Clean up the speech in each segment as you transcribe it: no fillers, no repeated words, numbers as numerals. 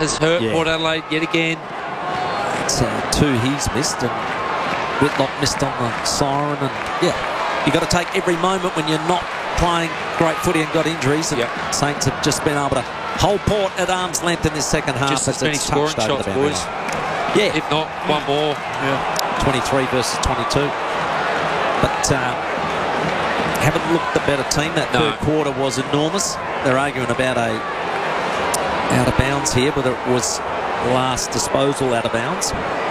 has hurt Port Adelaide yet again. It's 2 he's missed, and Whitlock missed on the siren. And you got to take every moment when you're not playing great footy and got injuries. And Saints have just been able to hold Port at arm's length in this second half. Just as many scoring shots, boys. Yeah, if not one more. 23 versus 22. But haven't looked the better team. That third quarter was enormous. They're arguing about a out of bounds here, whether it was last disposal out of bounds.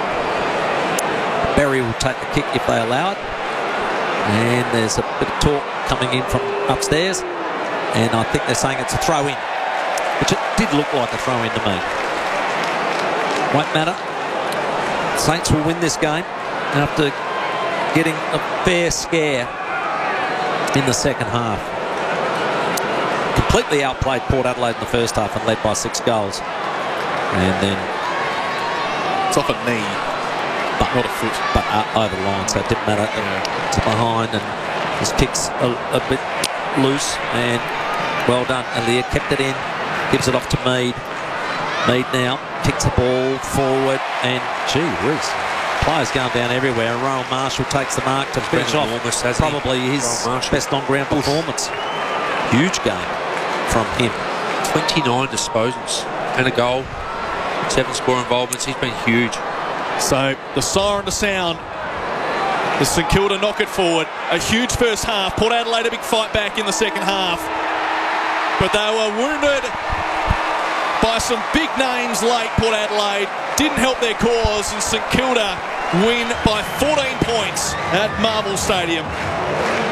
Berry will take the kick if they allow it. And there's a bit of talk coming in from upstairs. And I think they're saying it's a throw-in, which it did look like a throw-in to me. Won't matter. Saints will win this game after getting a fair scare in the second half. Completely outplayed Port Adelaide in the first half and led by 6 goals. And then it's off a knee, but not a foot. But over the line, so it didn't matter. It's behind, and his kick's a bit loose. And well done, Aliir kept it in, gives it off to Mead. Mead now kicks the ball forward, and gee whiz, players going down everywhere. And Rowan Marshall takes the mark to finish off probably his best on-ground performance. Huge game from him. 29 disposals and a goal, 7 score involvements. He's been huge. So the siren to sound. The St Kilda knock it forward. A huge first half. Port Adelaide a big fight back in the second half. But they were wounded by some big names late. Port Adelaide didn't help their cause, and St Kilda win by 14 points at Marvel Stadium.